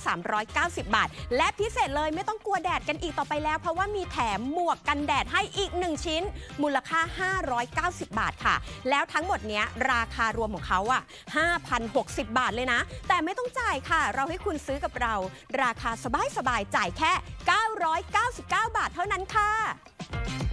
390 บาทและพิเศษเลยไม่ต้องกลัวแดดกันอีกต่อไปแล้วเพราะว่ามีแถมหมวกกันแดดให้อีก1ชิ้นมูลค่า590 บาทค่ะแล้วทั้งหมดเนี้ยราคารวมของเขา5,060 บาทเลยนะแต่ไม่ต้องจ่ายค่ะเราให้คุณซื้อกับเราราคาสบายๆจ่ายแค่999 บาทเท่านั้นค่ะ